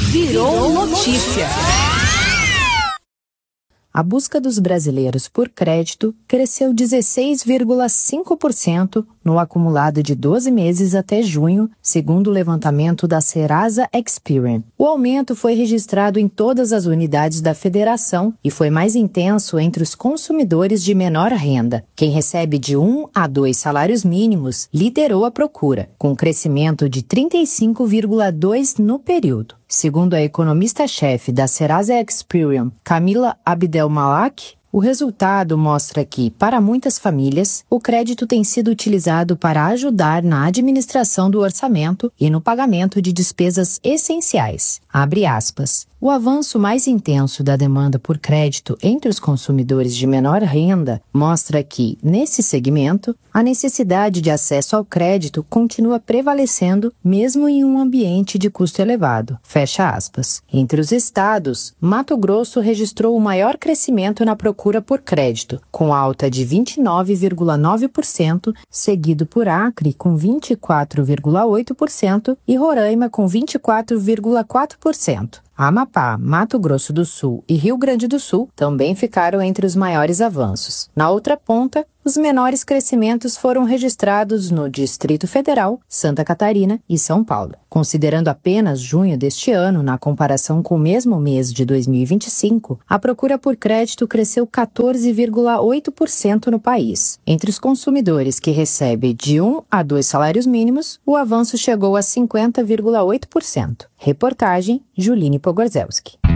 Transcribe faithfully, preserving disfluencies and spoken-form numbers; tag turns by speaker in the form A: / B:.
A: Virou notícia.
B: A busca dos brasileiros por crédito cresceu dezesseis vírgula cinco por cento no acumulado de doze meses até junho, segundo o levantamento da Serasa Experian. O aumento foi registrado em todas as unidades da federação e foi mais intenso entre os consumidores de menor renda. Quem recebe de um a dois salários mínimos liderou a procura, com crescimento de trinta e cinco vírgula dois por cento no período. Segundo a economista-chefe da Serasa Experian, Camila Abdelmalak, o resultado mostra que, para muitas famílias, o crédito tem sido utilizado para ajudar na administração do orçamento e no pagamento de despesas essenciais. Abre aspas. O avanço mais intenso da demanda por crédito entre os consumidores de menor renda mostra que, nesse segmento, a necessidade de acesso ao crédito continua prevalecendo mesmo em um ambiente de custo elevado. Fecha aspas. Entre os estados, Mato Grosso registrou o maior crescimento na procura por crédito, com alta de vinte e nove vírgula nove por cento, seguido por Acre, com vinte e quatro vírgula oito por cento e Roraima, com vinte e quatro vírgula quatro por cento. Amapá, Mato Grosso do Sul e Rio Grande do Sul também ficaram entre os maiores avanços. Na outra ponta, os menores crescimentos foram registrados no Distrito Federal, Santa Catarina e São Paulo. Considerando apenas junho deste ano, na comparação com o mesmo mês de dois mil e vinte e cinco, a procura por crédito cresceu quatorze vírgula oito por cento no país. Entre os consumidores que recebem de um a dois salários mínimos, o avanço chegou a cinquenta vírgula oito por cento. Reportagem Juline Pogorzelski.